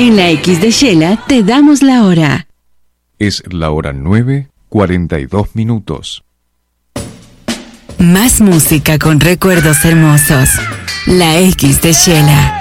En la X de Shela te damos la hora. Es la hora 9:42. Más música con recuerdos hermosos. La X de Shela.